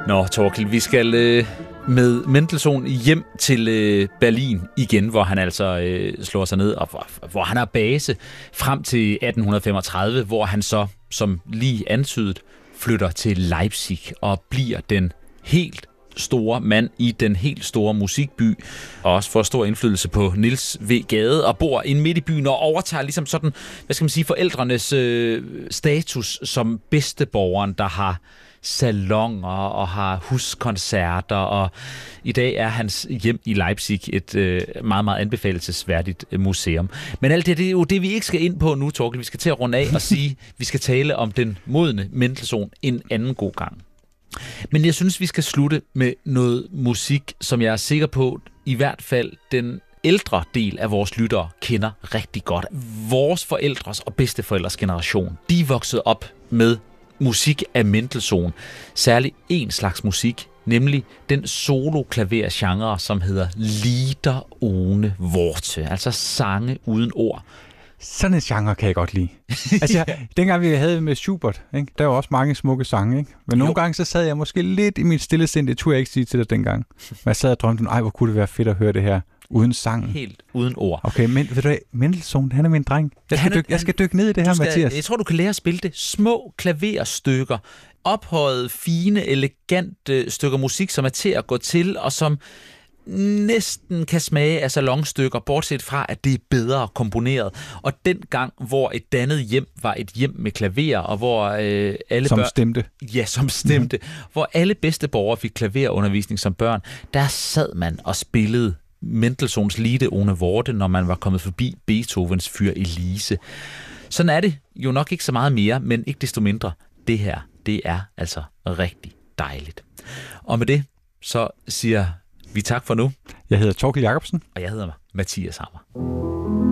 Nå, Torkild, vi skal med Mendelssohn hjem til Berlin igen, hvor han altså slår sig ned, og hvor han har base frem til 1835, hvor han så, som lige antydet, flytter til Leipzig og bliver den helt store mand i den helt store musikby, og også får stor indflydelse på Niels V. Gade, og bor inde midt i byen og overtager ligesom sådan, hvad skal man sige, forældrenes status som bedsteborgeren, der har salonger og har huskoncerter, og i dag er hans hjem i Leipzig et meget, meget anbefalelsesværdigt museum. Men alt det er jo det, vi ikke skal ind på nu, Torkild. Vi skal til at runde af og sige, vi skal tale om den modne Mendelssohn en anden god gang. Men jeg synes, vi skal slutte med noget musik, som jeg er sikker på, i hvert fald den ældre del af vores lyttere kender rigtig godt. Vores forældres og bedsteforældres generation, de er vokset op med musik af Mendelssohn. Særligt en slags musik, nemlig den solo-klaver-genre, som hedder Lieder ohne Worte, altså sange uden ord. Sådan en genre kan jeg godt lide. Altså, dengang vi havde med Schubert, ikke, der var også mange smukke sange, ikke? Men nogle gange så sad jeg måske lidt i mit stille sind, det turde jeg ikke sige til dig dengang. Men jeg sad og drømte, hvor kunne det være fedt at høre det her uden sang. Helt uden ord. Okay, men ved du hvad, Mendelssohn, han er min dreng. Jeg skal dykke ned i det her, Mathias. Jeg tror, du kan lære at spille det. Små klaverstykker, ophøjet, fine, elegante stykker musik, som er til at gå til, og som næsten kan smage af salonstykker, bortset fra, at det er bedre komponeret. Og den gang, hvor et dannet hjem var et hjem med klaver, og hvor alle som stemte. Ja, som stemte. Hvor alle bedsteborgere fik klaverundervisning som børn, der sad man og spillede Mendelssohns Lieder ohne Worte, når man var kommet forbi Beethovens Für Elise. Sådan er det jo nok ikke så meget mere, men ikke desto mindre. Det her, det er altså rigtig dejligt. Og med det, så siger vi tak for nu. Jeg hedder Torkild Jacobsen. Og jeg hedder Mathias Hammer.